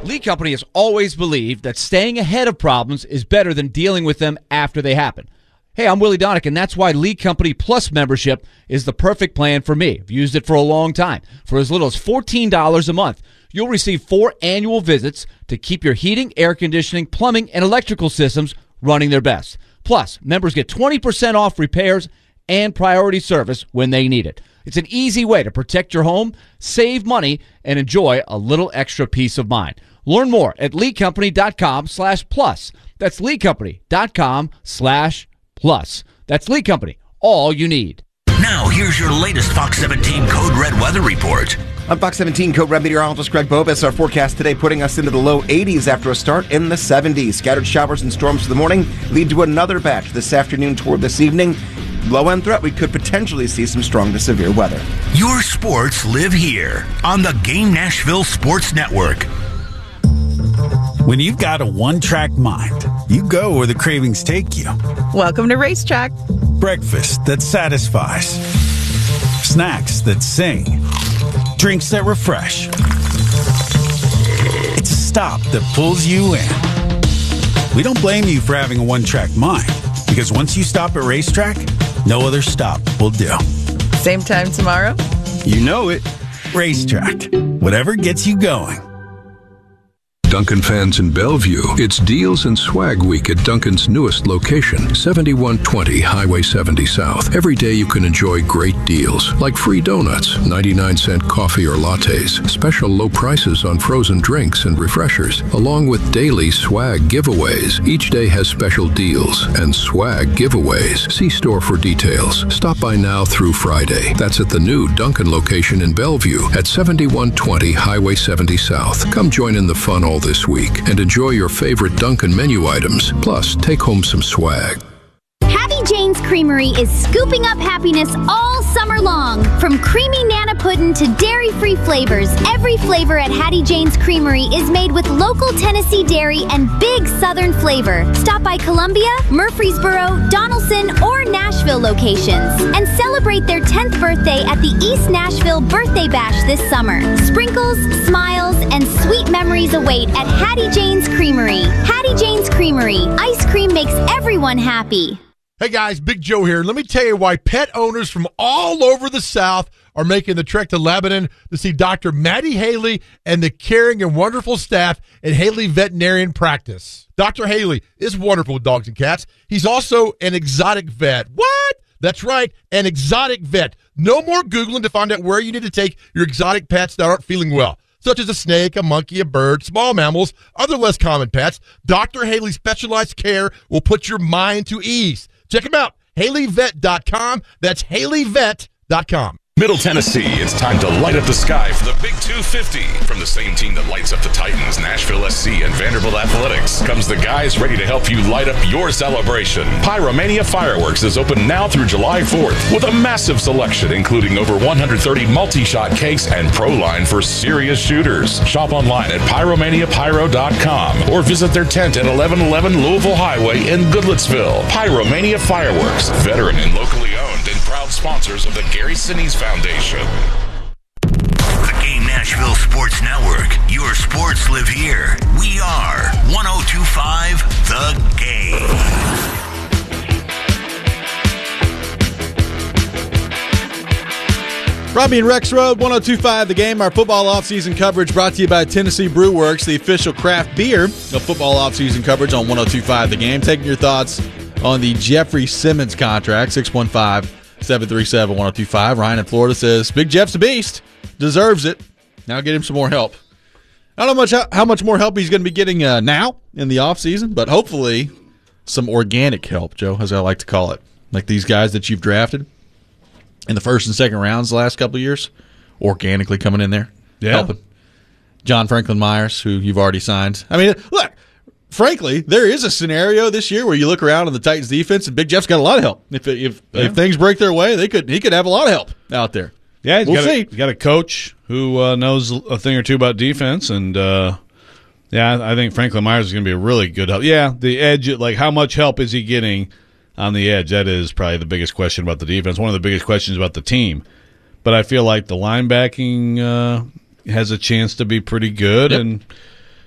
Lee Company has always believed that staying ahead of problems is better than dealing with them after they happen. Hey, I'm Willie Donick, and that's why Lee Company Plus membership is the perfect plan for me. I've used it for a long time. For as little as $14 a month, you'll receive 4 annual visits to keep your heating, air conditioning, plumbing, and electrical systems running their best. Plus, members get 20% off repairs and priority service when they need it. It's an easy way to protect your home, save money, and enjoy a little extra peace of mind. Learn more at leecompany.com/plus. That's leecompany.com/plus. That's Lee Company, all you need. Now, here's your latest Fox 17 Code Red weather report. I'm Fox 17 Code Red meteorologist Greg Bobus. Our forecast today putting us into the low 80s after a start in the 70s. Scattered showers and storms for the morning lead to another batch this afternoon toward this evening. Low-end threat, we could potentially see some strong to severe weather. Your sports live here on the Game Nashville Sports Network. When you've got a one-track mind, you go where the cravings take you. Welcome to Racetrack. Breakfast that satisfies. Snacks that sing. Drinks that refresh. It's a stop that pulls you in. We don't blame you for having a one-track mind, because once you stop at Racetrack, no other stop will do. Same time tomorrow? You know it. Racetrack. Whatever gets you going. Duncan fans in Bellevue, it's Deals and Swag Week at Duncan's newest location, 7120 Highway 70 South. Every day you can enjoy great deals, like free donuts, 99-cent coffee or lattes, special low prices on frozen drinks and refreshers, along with daily swag giveaways. Each day has special deals and swag giveaways. See store for details. Stop by now through Friday. That's at the new Duncan location in Bellevue at 7120 Highway 70 South. Come join in the fun all this week and enjoy your favorite Dunkin' menu items. Plus, take home some swag. Hattie Jane's Creamery is scooping up happiness all summer long. From creamy Nana Puddin' to dairy-free flavors, every flavor at Hattie Jane's Creamery is made with local Tennessee dairy and big Southern flavor. Stop by Columbia, Murfreesboro, Donaldson, or Nashville locations and celebrate their 10th birthday at the East Nashville Birthday Bash this summer. Sprinkles, smiles, and sweet memories await at Hattie Jane's Creamery. Hattie Jane's Creamery. Ice cream makes everyone happy. Hey guys, Big Joe here. Let me tell you why pet owners from all over the South are making the trek to Lebanon to see Dr. Maddie Haley and the caring and wonderful staff at Haley Veterinarian Practice. Dr. Haley is wonderful with dogs and cats. He's also an exotic vet. What? That's right, an exotic vet. No more Googling to find out where you need to take your exotic pets that aren't feeling well, such as a snake, a monkey, a bird, small mammals, other less common pets. Dr. Haley's specialized care will put your mind to ease. Check him out, HaleyVet.com. That's HaleyVet.com. Middle Tennessee, it's time to light up the sky for the Big 250. From the same team that lights up the Titans, Nashville SC, and Vanderbilt Athletics, comes the guys ready to help you light up your celebration. Pyromania Fireworks is open now through July 4th with a massive selection, including over 130 multi-shot cakes and pro line for serious shooters. Shop online at pyromaniapyro.com or visit their tent at 1111 Louisville Highway in Goodlettsville. Pyromania Fireworks, veteran and locally owned and proud sponsors of the Gary Sinise Foundation. The Game Nashville Sports Network. Your sports live here. We are 102.5 The Game. Robbie and Rex Road, 102.5 The Game. Our football offseason coverage brought to you by Tennessee Brew Works, the official craft beer of football offseason coverage on 102.5 The Game. Taking your thoughts on the Jeffrey Simmons contract, 615-737-1025. Ryan in Florida says, Big Jeff's a beast. Deserves it. Now get him some more help. I don't know how much more help he's going to be getting now in the offseason, but hopefully some organic help, Joe, as I like to call it. Like these guys that you've drafted in the first and second rounds the last couple of years, organically coming in there, helping. John Franklin Myers, who you've already signed. I mean, look, frankly, there is a scenario this year where you look around on the Titans defense and Big Jeff's got a lot of help. If things break their way, he could have a lot of help out there. Yeah, we'll see. He's got a coach who knows a thing or two about defense, and I think Franklin Myers is going to be a really good help. Yeah, the edge, like how much help is he getting on the edge? That is probably the biggest question about the defense. One of the biggest questions about the team. But I feel like the linebacking has a chance to be pretty good, and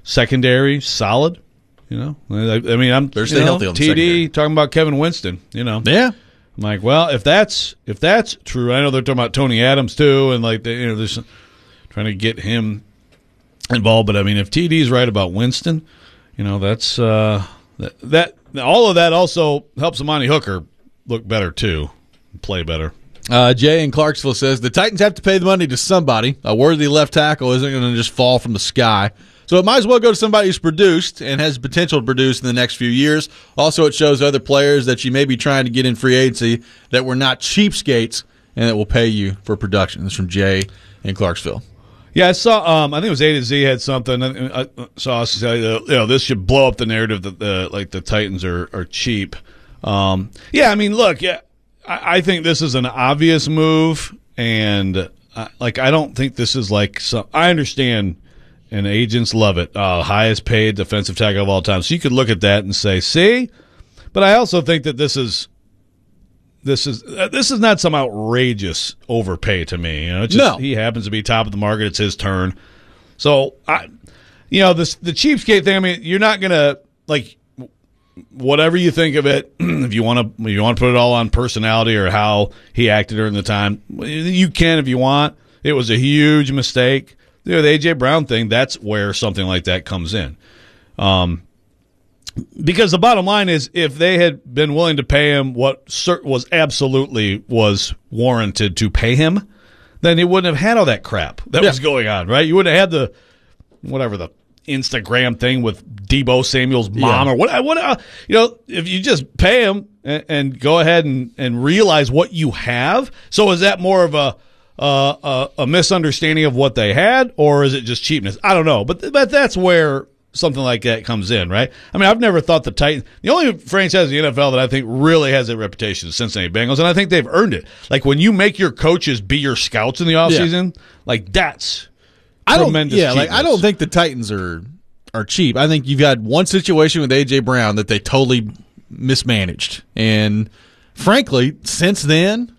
secondary, solid. I mean, They're staying healthy on the TD secondary. talking about Kevin Winston. Yeah. I'm like, well, if that's true, I know they're talking about Tony Adams too, and like they're trying to get him involved. But I mean, if TD's right about Winston, that's that all of that also helps Amani Hooker look better too, play better. Jay in Clarksville says the Titans have to pay the money to somebody. A worthy left tackle isn't going to just fall from the sky. So it might as well go to somebody who's produced and has potential to produce in the next few years. Also, it shows other players that you may be trying to get in free agency that were not cheapskates and that will pay you for production. This is from Jay in Clarksville. Yeah, I saw. I think it was A to Z had something. I saw us say, this should blow up the narrative that the Titans are cheap. Yeah, I mean, look, yeah, I think this is an obvious move, and I don't think this is like some. I understand. And agents love it. Highest paid defensive tackle of all time. So you could look at that and say, see? But I also think that this is not some outrageous overpay to me. It's just, he happens to be top of the market. It's his turn. So the cheapskate thing. I mean, you're not gonna like whatever you think of it. If you want to put it all on personality or how he acted during the time, you can if you want. It was a huge mistake. The A.J. Brown thing, that's where something like that comes in. Because the bottom line is if they had been willing to pay him what was warranted to pay him, then he wouldn't have had all that crap that was going on, right? You wouldn't have had the Instagram thing with Deebo Samuel's mom or what if you just pay him and go ahead and realize what you have. So is that more of a misunderstanding of what they had, or is it just cheapness? I don't know, but that's where something like that comes in, right? I mean, I've never thought the Titans. The only franchise in the NFL that I think really has that reputation is Cincinnati Bengals, and I think they've earned it. Like when you make your coaches be your scouts in the offseason, like that's tremendous. I don't think the Titans are cheap. I think you've had one situation with A.J. Brown that they totally mismanaged, and frankly, since then.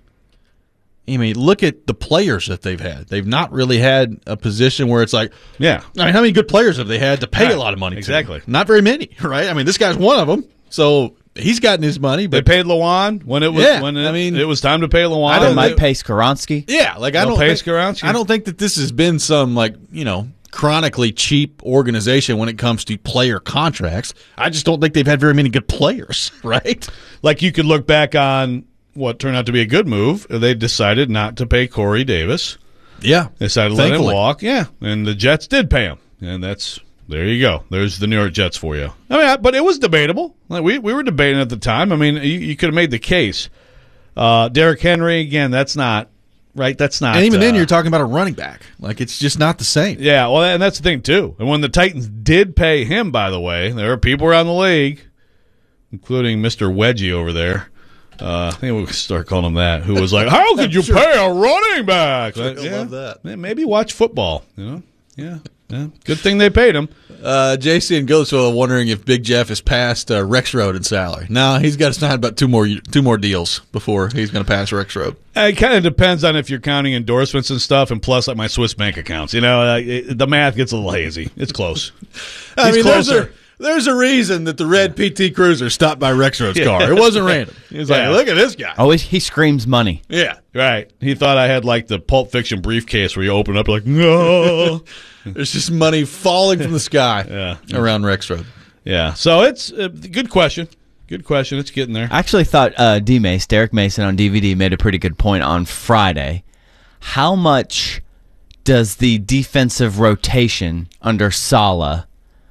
I mean, look at the players that they've had. They've not really had a position where it's like, I mean, how many good players have they had to pay a lot of money? Exactly. To? Not very many, right? I mean, this guy's one of them, so he's gotten his money. But they paid Lewan when it was it was time to pay Lewan. They might pay Skoronski. Yeah, like I don't think that this has been some chronically cheap organization when it comes to player contracts. I just don't think they've had very many good players, right? Like you could look back on what turned out to be a good move. They decided not to pay Corey Davis. Yeah. They decided to let him walk. Yeah. And the Jets did pay him. And there you go. There's the New York Jets for you. I mean, but it was debatable. Like we were debating at the time. I mean, you could have made the case. Derrick Henry, again, that's not, right? That's not. And even then, you're talking about a running back. Like, it's just not the same. Yeah, well, and that's the thing, too. And when the Titans did pay him, by the way, there are people around the league, including Mr. Wedgie over there, I think we could start calling him that, who was like, how could you pay a running back? I love that. Maybe watch football, Yeah. Good thing they paid him. JC and Goatsville are wondering if Big Jeff is past Rex Road in salary. No, he's got to sign about two more deals before he's going to pass Rex Road. It kind of depends on if you're counting endorsements and stuff, and plus like my Swiss bank accounts. The math gets a little hazy. It's close. I mean, there's a reason that the red PT Cruiser stopped by Rex Road's car. It wasn't random. He was like, look at this guy. Oh, he screams money. Yeah. Right. He thought I had like the Pulp Fiction briefcase where you open up like, no. There's just money falling from the sky around Rex Road. Yeah. So it's a good question. Good question. It's getting there. I actually thought Derek Mason on DVD made a pretty good point on Friday. How much does the defensive rotation under Saleh,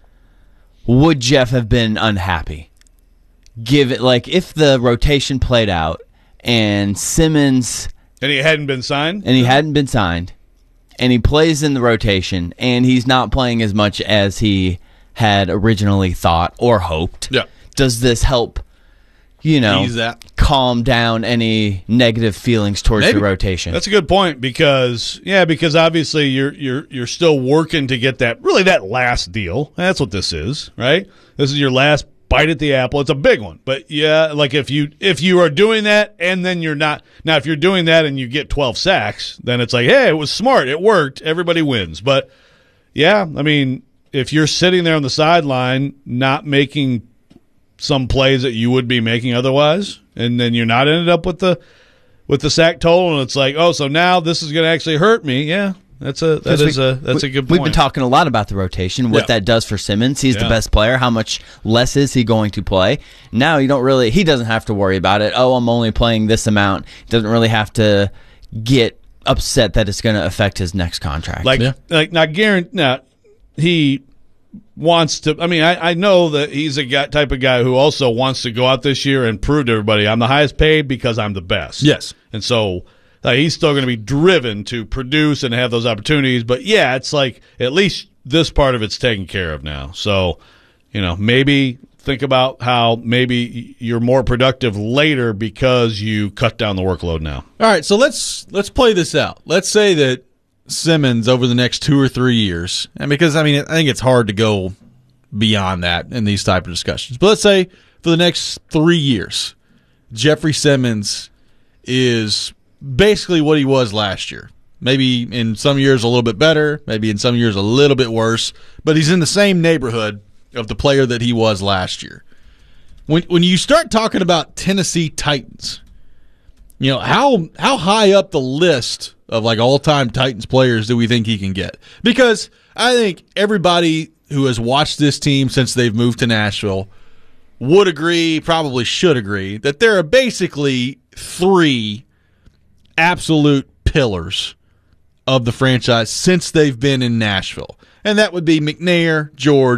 would Jeff have been unhappy? If the rotation played out and Simmons... And he hadn't been signed? And he plays in the rotation, and he's not playing as much as he had originally thought or hoped. Yeah. Does this help, ease that, calm down any negative feelings towards the rotation? That's a good point because obviously you're still working to get that last deal. That's what this is, right? This is your last bite at the apple. It's a big one, but like if you are doing that and then you're not now, if you're doing that and you get 12 sacks, then it's like, hey, it was smart, it worked, everybody wins. But yeah, I mean, if you're sitting there on the sideline not making some plays that you would be making otherwise, and then you're not ended up with the sack total, and it's like, oh, so now this is going to actually hurt me. Yeah, that's a good point. We've been talking a lot about the rotation, what that does for Simmons. He's the best player. How much less is he going to play? Now he doesn't have to worry about it. Oh, I'm only playing this amount. He doesn't really have to get upset that it's going to affect his next contract. He wants to. I mean, I know that he's a type of guy who also wants to go out this year and prove to everybody I'm the highest paid because I'm the best. Yes, and so he's still going to be driven to produce and have those opportunities. But yeah, it's like at least this part of it's taken care of now. So maybe think about how maybe you're more productive later because you cut down the workload now. All right, so let's play this out. Let's say that Simmons over the next 2 or 3 years, and because I think it's hard to go beyond that in these type of discussions. But let's say for the next 3 years, Jeffrey Simmons is basically what he was last year. Maybe in some years a little bit better, maybe in some years a little bit worse, but he's in the same neighborhood of the player that he was last year. When you start talking about Tennessee Titans, how high up the list of like all-time Titans players do we think he can get? Because I think everybody who has watched this team since they've moved to Nashville would agree, probably should agree, that there are basically 3 absolute pillars of the franchise since they've been in Nashville. And that would be McNair, George,